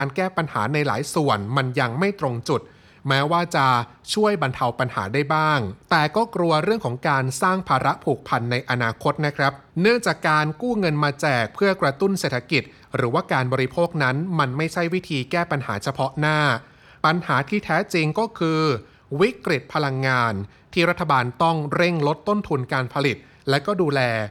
การแก้ปัญหาในหลายส่วนมันยังไม่ตรงจุดแม้ว่าจะช่วยบรรเทาปัญหาได้บ้างแต่ก็กลัวเรื่องของการสร้างภาระผูกพันในอนาคตนะครับเนื่องจากการกู้เงินมาแจกเพื่อกระตุ้นเศรษฐกิจหรือว่าการบริโภคนั้นมันไม่ใช่วิธีแก้ปัญหาเฉพาะหน้าปัญหาที่แท้จริงก็คือวิกฤตพลังงานที่รัฐบาลต้องเร่งลดต้นทุนการผลิตและก็ดูแล